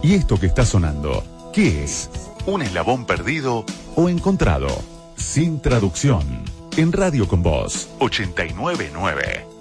¿Y esto que está sonando, qué es? ¿Un eslabón perdido o encontrado? Sin traducción. En Radio con Voz 899.